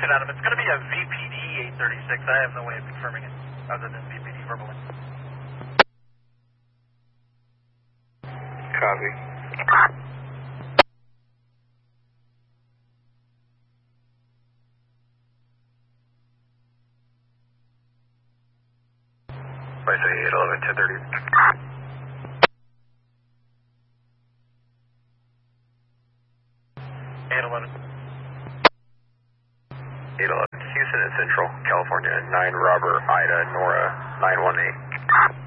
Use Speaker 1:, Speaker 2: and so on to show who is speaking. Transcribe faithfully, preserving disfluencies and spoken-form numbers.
Speaker 1: Houston, Adam. It's going to be a V P D eight thirty-six. I have no way of confirming it other than V P D verbally.
Speaker 2: Copy. I say eight eleven, ten thirty.
Speaker 1: eight eleven.
Speaker 2: eight eleven, Houston and Central, California, nine Robert, Ida, Nora, nine one eight.